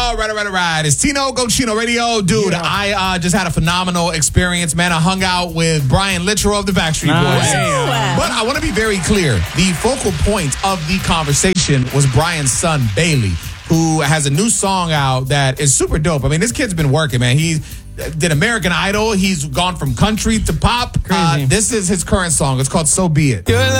All right. It's Tino Go Chino Radio. Dude, I just had a phenomenal experience, man. I hung out with Brian Littrell of the Backstreet Boys. But I want to be very clear. The focal point of the conversation was Brian's son, Bailey, who has a new song out that is super dope. I mean, this kid's been working, man. He did American Idol. He's gone from country to pop. Crazy. This is his current song. It's called So Be It.